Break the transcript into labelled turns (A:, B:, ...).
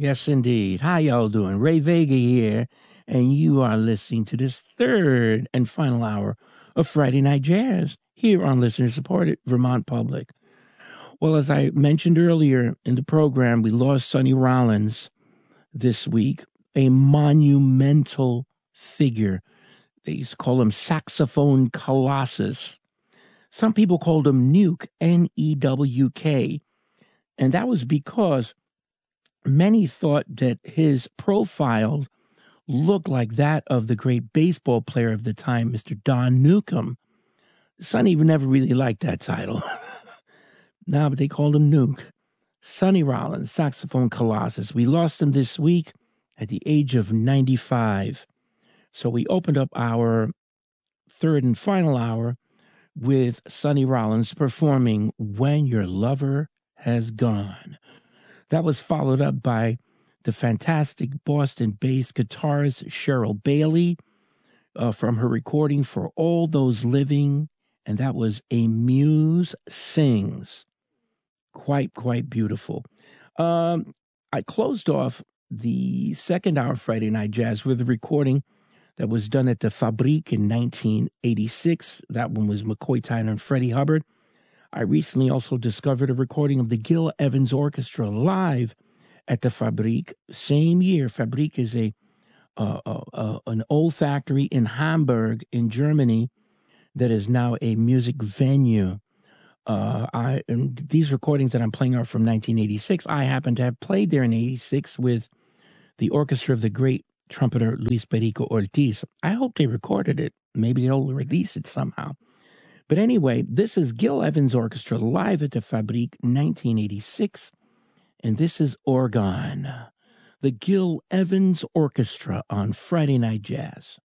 A: Yes, indeed. How y'all doing? Ray Vega here, and you are listening to this third and final hour of Friday Night Jazz here on listener-supported Vermont Public. Well, as I mentioned earlier in the program, we lost Sonny Rollins this week, a monumental figure. They used to call him Saxophone Colossus. Some people called him Nuke, N-E-W-K, and that was because many thought that his profile looked like that of the great baseball player of the time, Mr. Don Newcombe. Sonny never really liked that title. No, but they called him Nuke. Sonny Rollins, Saxophone Colossus. We lost him this week at the age of 95. So we opened up our third and final hour with Sonny Rollins performing When Your Lover Has Gone. That was followed up by the fantastic Boston-based guitarist Cheryl Bailey from her recording For All Those Living, and that was A Muse Sings. Quite beautiful. I closed off the second hour of Friday Night Jazz with a recording that was done at the Fabrique in 1986. That one was McCoy Tyner and Freddie Hubbard. I recently also discovered a recording of the Gil Evans Orchestra live at the Fabrique. Same year. Fabrique is an old factory in Hamburg, in Germany, that is now a music venue. And these recordings that I'm playing are from 1986. I happen to have played there in 86 with the orchestra of the great trumpeter Luis Perico Ortiz. I hope they recorded it. Maybe they'll release it somehow. But anyway, this is Gil Evans Orchestra live at the Fabrique 1986, and this is Orgone, the Gil Evans Orchestra on Friday Night Jazz.